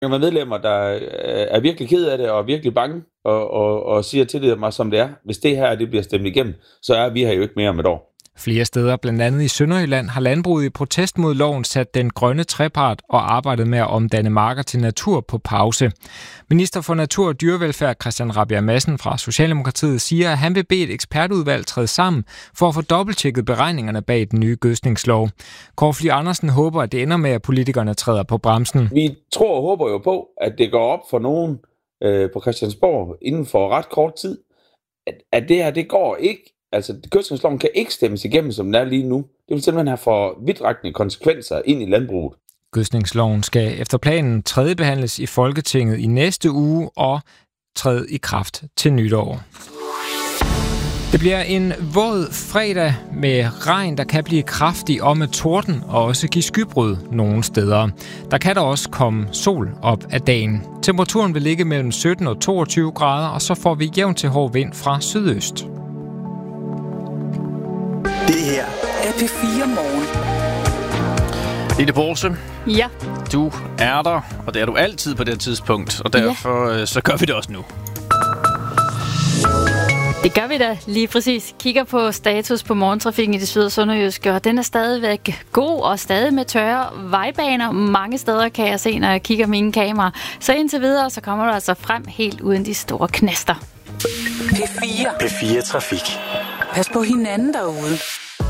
medlemmer, der er virkelig ked af det og virkelig bange og siger til det mig, som det er. Hvis det her det bliver stemt igennem, så er vi her jo ikke mere om et år. Flere steder, blandt andet i Sønderjylland, har landbruget i protest mod loven sat den grønne trepart og arbejdet med at omdanne marker til natur på pause. Minister for Natur og Dyrevelfærd Christian Rabjerg Madsen fra Socialdemokratiet siger, at han vil bede et ekspertudvalg træde sammen for at få dobbelttjekket beregningerne bag den nye gødskningslov. Kåre Fli Andersen håber, at det ender med, at politikerne træder på bremsen. Vi tror og håber jo på, at det går op for nogen på Christiansborg inden for ret kort tid, at det her, det går ikke. Altså, gødskningsloven kan ikke stemmes igennem, som den er lige nu. Det vil simpelthen have for vidtrækkende konsekvenser ind i landbruget. Gødskningsloven skal efter planen tredjebehandles i Folketinget i næste uge og træde i kraft til nytår. Det bliver en våd fredag med regn, der kan blive kraftig og med torden og også give skybrud nogle steder. Der kan der også komme sol op ad dagen. Temperaturen vil ligge mellem 17 og 22 grader, og så får vi jævn til hård vind fra sydøst. Det her er P4 Morgen. Line Borse. Ja. Du er der, og det er du altid på det tidspunkt, og derfor så gør vi det også nu. Det gør vi da lige præcis. Kigger på status på morgentrafikken i det syd- og sønderjyske, og den er stadigvæk god og stadig med tørre vejbaner. Mange steder kan jeg se, når jeg kigger mine kameraer. Så indtil videre, så kommer du altså frem helt uden de store knaster. P4 Trafik. Pas på hinanden derude.